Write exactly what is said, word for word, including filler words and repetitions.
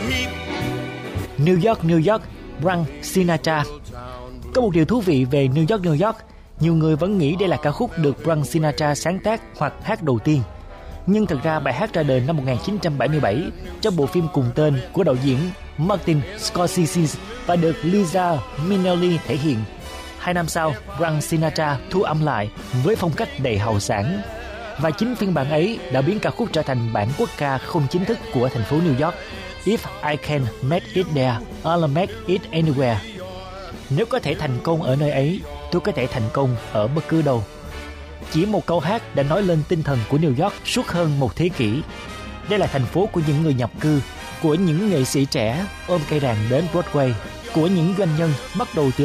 New York, New York, Frank Sinatra. Có một điều thú vị về New York, New York, nhiều người vẫn nghĩ đây là ca khúc được Frank Sinatra sáng tác hoặc hát đầu tiên. Nhưng thực ra bài hát ra đời năm một nghìn chín trăm bảy mươi bảy trong bộ phim cùng tên của đạo diễn Martin Scorsese và được Liza Minnelli thể hiện. Hai năm sau, Frank Sinatra thu âm lại với phong cách đầy hào sảng. Và chính phiên bản ấy đã biến ca khúc trở thành bản quốc ca không chính thức của thành phố New York. If I can make it there, I'll make it anywhere. Nếu có thể thành công ở nơi ấy, tôi có thể thành công ở bất cứ đâu. Chỉ một câu hát đã nói lên tinh thần của New York suốt hơn một thế kỷ. Đây là thành phố của những người nhập cư, của những nghệ sĩ trẻ ôm cây đàn đến Broadway, của những doanh nhân bắt đầu từ